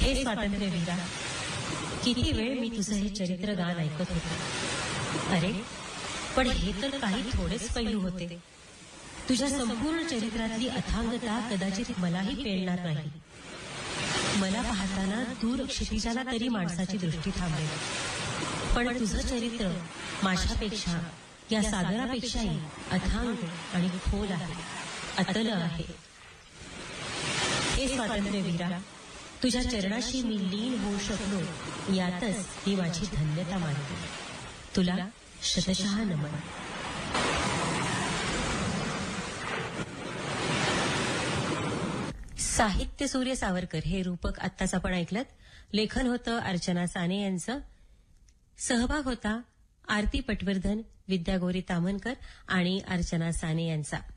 हे स्वातंत्र्यवीरा, किती वेळ मी तुझं हे चरित्र गान ऐकत होते. अरे पण हे तर काही थोडेच पैलू होते. तुझ्या संपूर्ण चरित्रातली अथांगता कदाचित मलाही पेलणार नाही. मला पाहताना दूर क्षितिजाला तरी माणसाची दृष्टी थांबेल, पण तुझं चरित्र माझ्यापेक्षा, या सागरापेक्षाही अथांग आणि खोल आहे, अतल आहे. हे स्वातंत्र्यवीरा, तुझ्या चरणाशी मी लीन होऊ शकलो यातच ही माझी धन्यता मानते. तुला शतशः नमन. साहित्य सूर्य सावरकर हे रूपक आत्ताच आपण ऐकलं. लेखन होतं अर्चना साने यांचं. सहभाग होता आरती पटवर्धन, विद्या गौरी तामनकर आणि अर्चना साने यांचा.